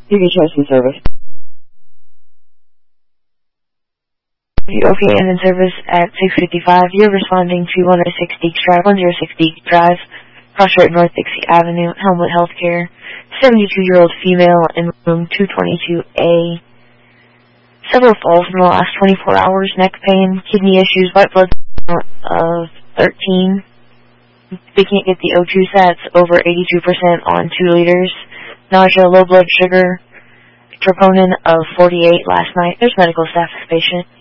UV Choice Service. Okay, and in service at 655, you're responding to 106 Deeks Drive, 106 Deeks Drive, Crossroad North Dixie Avenue, Helmut Healthcare, 72-year-old female in room 222A. Several falls in the last 24 hours, neck pain, kidney issues, white blood count of 13. They can't get the O2 sats over 82% on 2 liters. Nausea, low blood sugar, troponin of 48 last night. There's medical staff with the patient.